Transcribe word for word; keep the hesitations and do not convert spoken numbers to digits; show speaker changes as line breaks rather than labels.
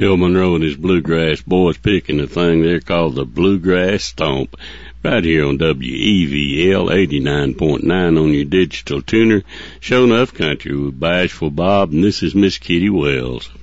Bill Monroe and his Bluegrass Boys picking the thing there called the Bluegrass Stomp. Right here on W E V L eighty-nine point nine on your digital tuner. Show enough country with Bashful Bob, and this is Miss Kitty Wells.